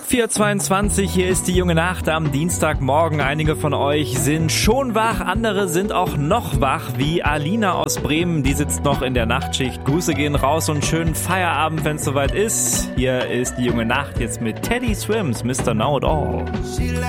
4:22, hier ist die junge Nacht am Dienstagmorgen. Einige von euch sind schon wach, andere sind auch noch wach, wie Alina aus Bremen. Die sitzt noch in der Nachtschicht. Grüße gehen raus und schönen Feierabend, wenn es soweit ist. Hier ist die junge Nacht jetzt mit Teddy Swims, Mr. Know It All.